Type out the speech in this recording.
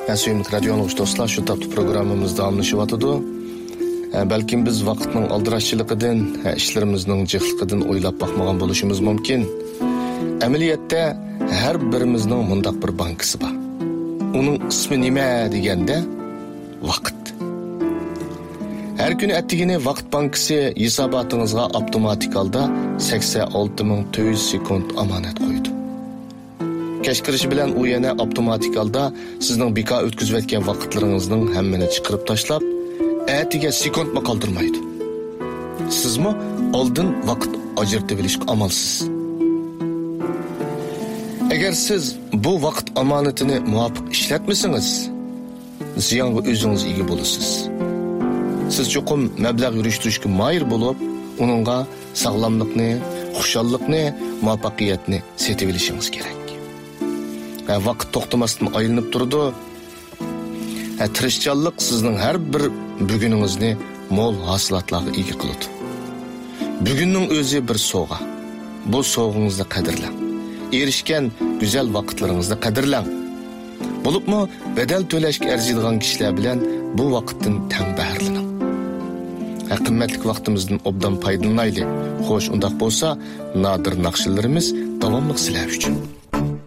Suyumlik radyoning do'stlar, shu tapda programmamiz davomlashyapti. Balkim biz vaqtning aldirashchiligidan, ishlarimizning jihligidan o'ylab baxmagan bo'lishimiz mumkin. Amaliyotda har birimizning mundaq bir bankasi bor. Uning ismi nima deganda vaqt. Har kuni attigini vaqt bankasi hisobotingizga avtomatik holda 86.400 sekund omonat qo'ydi. Kechkirishi bilan u yana avtomatik holda sizning bekor o'tkazayotgan vaqtlaringizning hammani chiqarib tashlab, atiga sekundma qoldirmaydi. Sizmi oldin vaqt ajratib olishga amalsiz. Agar siz bu vaqt omonatini muvofiq ishlatmasangiz, ziyonga o'zingiz ega bo'lasiz. Siz cho'qim mablag' yurishtirishga moyil bo'lib, uningga sog'lomlikni, xushallikni, muvaffaqiyatni setib olishingiz kerak. Vaqt to'xtamasdan aylanib turdi. Tirishchanlik sizning har bir buguningizni mo'l hosilotlarga ega qiladi. Bugunning o'zi bir sovg'a. Bu sovg'ingizni qadrlang. Erishgan go'zal vaqtlaringizni qadrlang. Bo'libmi, bedel to'lashga arziydigan kishilar bilan bu vaqtdan tang bahrilaning. Qimmatli vaqtimizdan obdan foydalanaylik. Xo'sh, undaq bo'lsa, nodir naqshlarimiz davomli sizlar uchun.